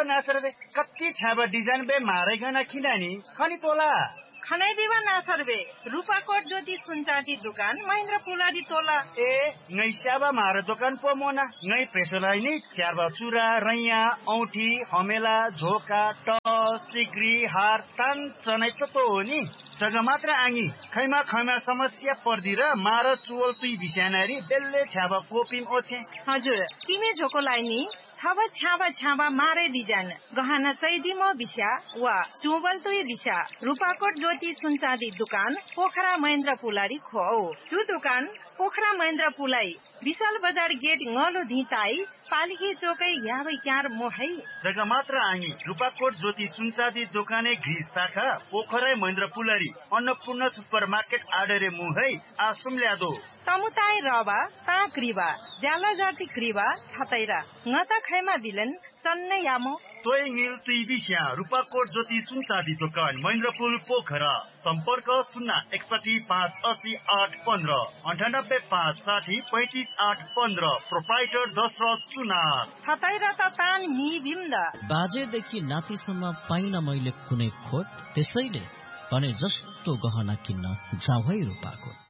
नासरबे कति छाबा डिजाइन बे मारे गना खिनानी खनी तोला खनै दिवा नासरबे रूपाकोट ज्योति सुनचाँदी दुकान महेन्द्र पुलाडी तोला ए ngै स्याबा मारे दोकान पो मोना ngै प्रेसोलाई नि च्यारबा चुरा रैया औठी हमेला झोका टस सिक्री हार तान चनै त हो नि जग्गा मात्र आङी खैमा समस्या पर्दी र मार चुवल तुई बिस्यानारी बेल्ले छ्याबा कोपिम ओछे हजुर किमे झोकोलाई नि छाबा मारे डिजाइन गहना चैदिमो बिस्या वा चुवल तुई बिस्या रूपाकोट ज्योति सुनचाँदी दुकान पोखरा महेन्द्र पुलाडी खो चु दुकान पोखरा महेन्द्र पुलाई विशाल बजार गेट ngलो धिताई पालिकी चोकै याबै क्यार मोहै जग्गा मात्र आङी रूपाकोट ज्योति सुनचाँदी दोकाने ग्रिज शाखा पोखरा महेन्द्र पुलाडी अन्नपूर्ण सुपर मार्केट आडरे मुहै आसुम ल्यादो तमुताई रबा ता क्रिबा ज्याला जाति क्रिबा छतैरा ngata खैमा बिलन चन्नै यामो तोय नील तुई बिस्या रूपाकोट ज्योति सुनचाँदी दोकान महेन्द्रपुर पोखरा सम्पर्क 06175605815 प्रोप्राइटर दशरथ सुनार छतैरा त तान नि बिम्द बाजेदेखि नातिसम्म पाइन मैले कुनै खोट त्यसैले भने जस्तो गहना किन्न जाऊ है रूपाकोट